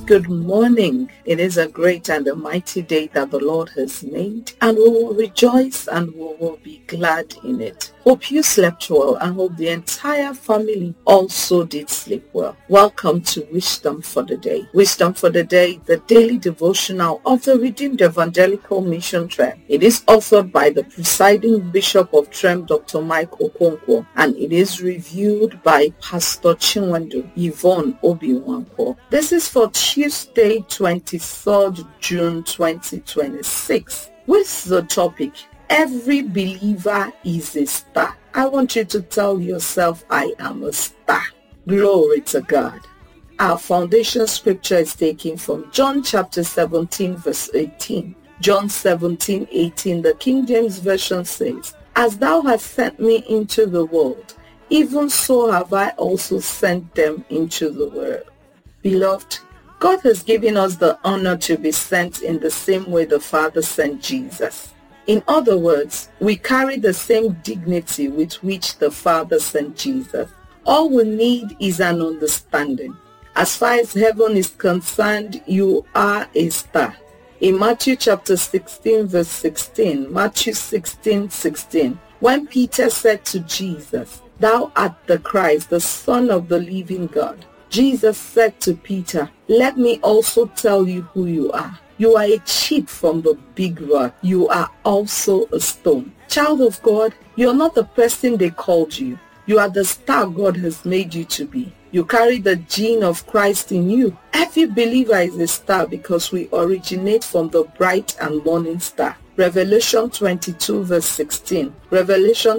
Good morning. It is a great and a mighty day that the Lord has made, and we will rejoice and we will be glad in it. Hope you slept well and hope the entire family also did sleep well. Welcome to Wisdom for the Day. Wisdom for the Day, the daily devotional of the Redeemed Evangelical Mission Trem. It is authored by the presiding Bishop of Trem, Dr. Mike Okonkwo, and it is reviewed by Pastor Chinwendu Yvonne Obi-Nwankwo. This is for Tuesday, 23rd June 2026, with the topic, Every believer is a star. I want you to tell yourself, I am a star. Glory to God. Our foundation scripture is taken from John chapter 17 verse 18. John 17:18, the King James Version says, As thou hast sent me into the world, even so have I also sent them into the world. Beloved, God has given us the honor to be sent in the same way the Father sent Jesus. In other words, we carry the same dignity with which the Father sent Jesus. All we need is an understanding. As far as heaven is concerned, you are a star. In Matthew chapter 16 verse 16, Matthew 16:16, when Peter said to Jesus, Thou art the Christ, the Son of the living God, Jesus said to Peter, Let me also tell you who you are. You are a chip from the big rock. You are also a stone. Child of God, you are not the person they called you. You are the star God has made you to be. You carry the gene of Christ in you. Every believer is a star because we originate from the bright and morning star. Revelation 22 verse 16. Revelation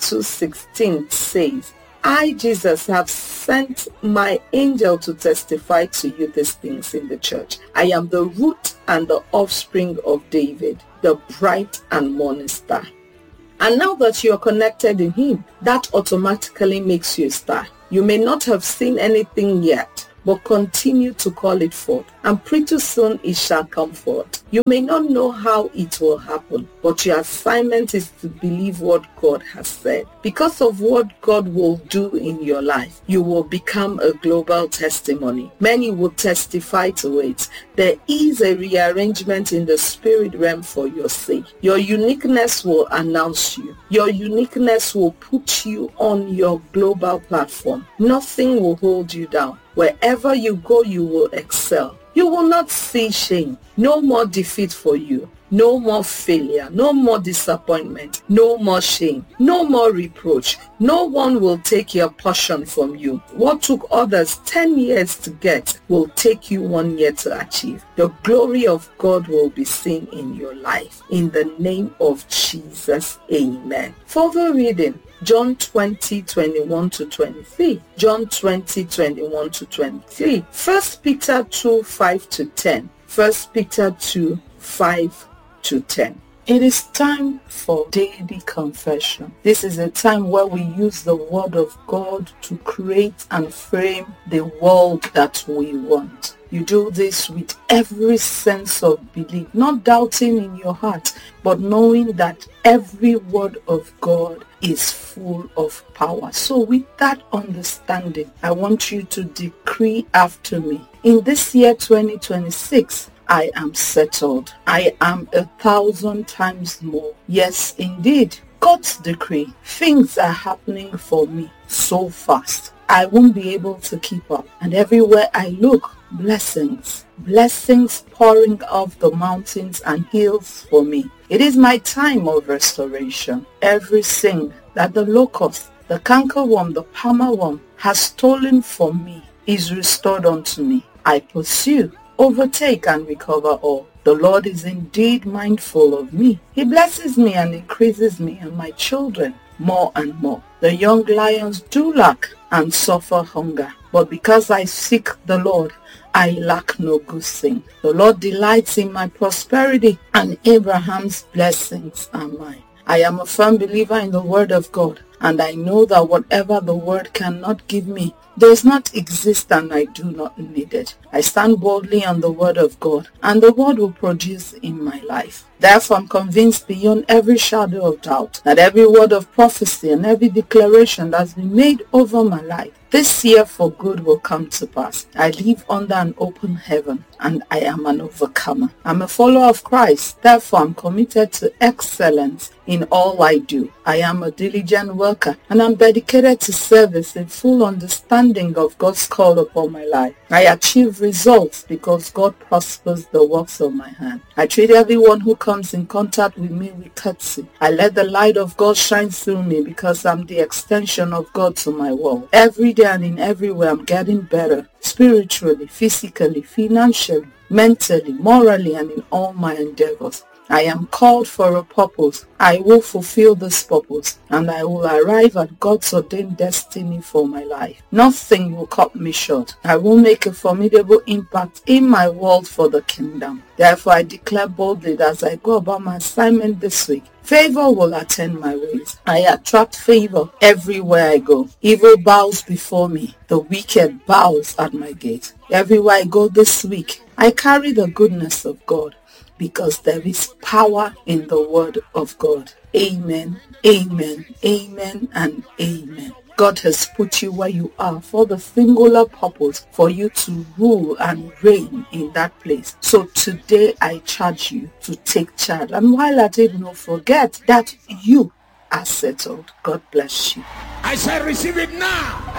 22:16 says, I, Jesus, have sent my angel to testify to you these things in the church. I am the root and the offspring of David, the bright and morning star. And now that you are connected in him, that automatically makes you a star. You may not have seen anything yet, but continue to call it forth, and pretty soon it shall come forth. You may not know how it will happen, but your assignment is to believe what God has said. Because of what God will do in your life, you will become a global testimony. Many will testify to it. There is a rearrangement in the spirit realm for your sake. Your uniqueness will announce you. Your uniqueness will put you on your global platform. Nothing will hold you down. Wherever you go, you will excel. You will not see shame. No more defeat for you. No more failure. No more disappointment. No more shame. No more reproach. No one will take your portion from you. What took others 10 years to get will take you 1 year to achieve. The glory of God will be seen in your life. In the name of Jesus, amen. Further reading, John 20:21-23. John 20:21-23. 1 Peter 2:5-10. 1 Peter 2:5-10. It is time for daily confession. This is a time where we use the word of God to create and frame the world that we want. You do this with every sense of belief, not doubting in your heart, but knowing that every word of God is full of power. So with that understanding, I want you to decree after me. In this year 2026, I am settled. I am 1,000 times more. Yes, indeed. God's decree. Things are happening for me so fast. I won't be able to keep up. And everywhere I look, blessings. Blessings pouring off the mountains and hills for me. It is my time of restoration. Everything that the locust, the cankerworm, the palmerworm has stolen from me is restored unto me. I pursue, overtake, and recover all. The Lord is indeed mindful of me. He blesses me and increases me and my children more and more. The young lions do lack and suffer hunger, but because I seek the Lord, I lack no good thing. The Lord delights in my prosperity, and Abraham's blessings are mine. I am a firm believer in the word of God, and I know that whatever the word cannot give me does not exist, and I do not need it. I stand boldly on the word of God, and the word will produce in my life. Therefore, I'm convinced beyond every shadow of doubt that every word of prophecy and every declaration that's been made over my life this year for good will come to pass. I live under an open heaven and I am an overcomer. I'm a follower of Christ. Therefore, I'm committed to excellence in all I do. I am a diligent worker and I'm dedicated to service in full understanding of God's call upon my life. I achieve results because God prospers the works of my hand. I treat everyone who comes in contact with me with courtesy. I let the light of God shine through me because I'm the extension of God to my world. Every day and in every way, I'm getting better spiritually, physically, financially, mentally, morally, and in all my endeavors. I am called for a purpose. I will fulfill this purpose and I will arrive at God's ordained destiny for my life. Nothing will cut me short. I will make a formidable impact in my world for the kingdom. Therefore, I declare boldly that as I go about my assignment this week, favor will attend my ways. I attract favor everywhere I go. Evil bows before me. The wicked bows at my gate. Everywhere I go this week, I carry the goodness of God, because there is power in the word of God. Amen, amen, amen, and amen. God has put you where you are for the singular purpose for you to rule and reign in that place. So today I charge you to take charge. And while at it, don't forget that you are settled. God bless you. I shall receive it now.